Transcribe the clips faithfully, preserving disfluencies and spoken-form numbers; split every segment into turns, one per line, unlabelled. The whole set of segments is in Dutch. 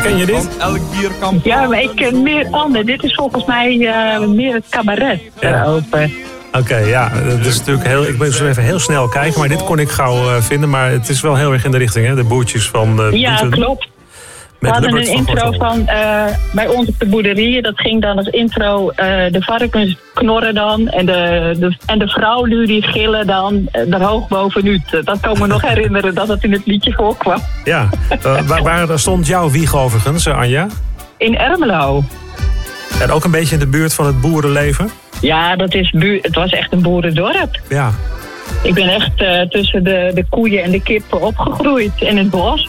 Ken je dit?
Want elk dier kan...
Ja, maar ik ken meer ander. Dit is volgens mij uh, meer het cabaret
Ja.
over.
Oké, okay, ja, dat is natuurlijk heel. Ik ben zo even heel snel kijken, maar dit kon ik gauw uh, vinden. Maar het is wel heel erg in de richting, hè? De boertjes van. Uh,
ja,
Buten,
klopt. We hadden een intro van uh, bij ons op de boerderie. Dat ging dan als intro. Uh, de varkens knorren dan. En de, de, en de vrouwen die gillen dan uh, er hoog bovenuit. Dat kan me nog herinneren dat het in het liedje voorkwam.
Ja, uh, waar, waar stond jouw wieg overigens, uh, Anja?
In Ermelo.
En ook een beetje in de buurt van het boerenleven?
Ja, dat is bu- het was echt een boerendorp.
Ja.
Ik ben echt uh, tussen de, de koeien en de kippen opgegroeid in het bos.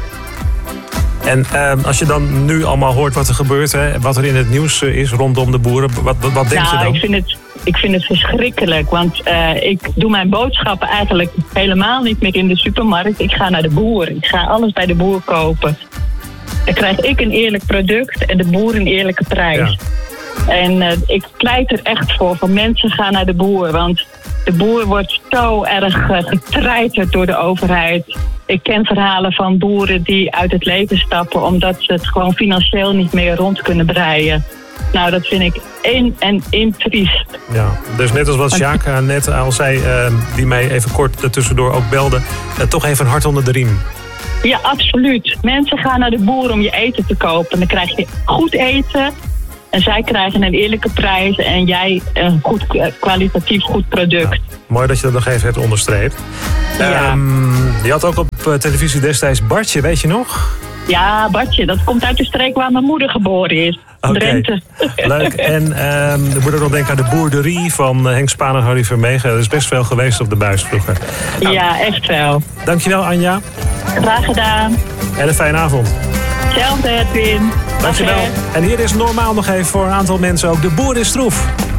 En uh, als je dan nu allemaal hoort wat er gebeurt, hè, wat er in het nieuws is rondom de boeren, wat, wat, wat denk
nou,
je dan?
Ik vind het, ik vind het verschrikkelijk, want uh, ik doe mijn boodschappen eigenlijk helemaal niet meer in de supermarkt. Ik ga naar de boer, ik ga alles bij de boer kopen. Dan krijg ik een eerlijk product en de boer een eerlijke prijs. Ja. En uh, ik pleit er echt voor, van mensen gaan naar de boer, want de boer wordt zo erg uh, getreiterd door de overheid. Ik ken verhalen van boeren die uit het leven stappen omdat ze het gewoon financieel niet meer rond kunnen breien. Nou, dat vind ik in en in triest.
Ja, dus net als wat Sjaak uh, net al zei, uh, die mij even kort uh, tussendoor ook belde, uh, toch even een hart onder de riem.
Ja, absoluut. Mensen gaan naar de boer om je eten te kopen. Dan krijg je goed eten. En zij krijgen een eerlijke prijs en jij een goed, kwalitatief goed product.
Ja, mooi dat je dat nog even hebt onderstreept.
Ja.
Um, je had ook op televisie destijds Bartje, weet je nog?
Ja, Bartje, dat komt uit de streek waar mijn moeder geboren is.
Oké,
Drenthe.
Leuk. En um, ik moet ook nog denken aan de boerderie van Henk Spaan en Harry Vermegen. Er is best veel geweest op de buis vroeger. Nou,
ja, echt wel.
Dankjewel, Anja.
Graag gedaan.
En een fijne avond.
Hetzelfde, Edwin.
Dankjewel. En hier is normaal nog even voor een aantal mensen ook de boer is stroef.